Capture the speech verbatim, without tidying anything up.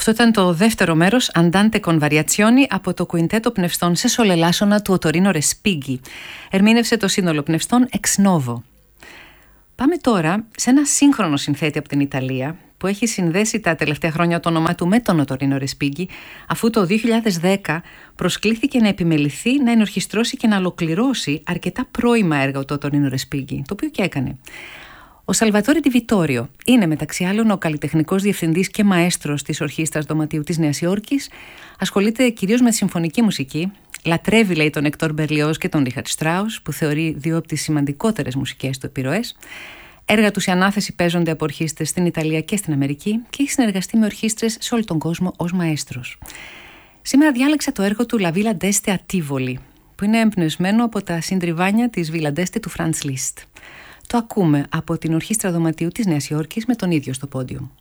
Αυτό ήταν το δεύτερο μέρος, Andante con variazioni, από το κουιντέτο πνευστών σε σολελάσονα του Οτορίνο Ρεσπίγκι. Ερμήνευσε το σύνολο πνευστών Ex Novo. Πάμε τώρα σε ένα σύγχρονο συνθέτη από την Ιταλία, που έχει συνδέσει τα τελευταία χρόνια το όνομά του με τον Οτορίνο Ρεσπίγκι, αφού το δύο χιλιάδες δέκα προσκλήθηκε να επιμεληθεί, να ενορχιστρώσει και να ολοκληρώσει αρκετά πρώιμα έργα του Οτορίνο Ρεσπίγκι, το οποίο και έκανε. Ο Σαλβατόρε Ντι Βιτόριο είναι μεταξύ άλλων ο καλλιτεχνικός διευθυντής και μαέστρος της Ορχήστρας Δωματίου της Νέας Υόρκης. Ασχολείται κυρίως με τη συμφωνική μουσική. Λατρεύει, λέει, τον Εκτόρ Μπερλιόζ και τον Ρίχαρτ Στράους, που θεωρεί δύο από τις σημαντικότερες μουσικές του επιρροές. Έργα του σε ανάθεση παίζονται από ορχήστρες στην Ιταλία και στην Αμερική και έχει συνεργαστεί με ορχήστρες σε όλο τον κόσμο ως μαέστρος. Σήμερα διάλεξα το έργο του La Villa d'Este a Tivoli, που είναι εμπνευσμένο από τα συντριβάνια της Villa d'Este του Franz Liszt. Το ακούμε από την Ορχήστρα Δωματίου της Νέας Υόρκης με τον ίδιο στο πόντιο.